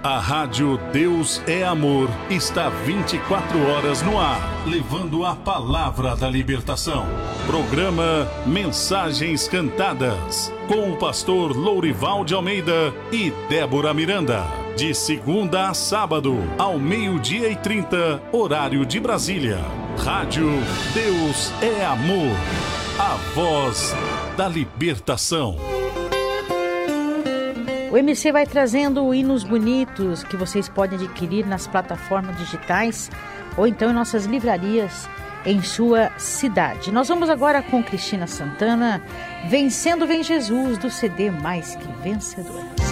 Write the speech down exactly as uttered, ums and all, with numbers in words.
A Rádio Deus é Amor está vinte e quatro horas no ar, levando a palavra da libertação. Programa Mensagens Cantadas, com o pastor Lourival de Almeida e Débora Miranda. De segunda a sábado, ao meio-dia e trinta, horário de Brasília. Rádio Deus é Amor, a voz da libertação. O M C vai trazendo hinos bonitos que vocês podem adquirir nas plataformas digitais ou então em nossas livrarias em sua cidade. Nós vamos agora com Cristina Santana, Vencendo Vem Jesus, do C D Mais Que Vencedor.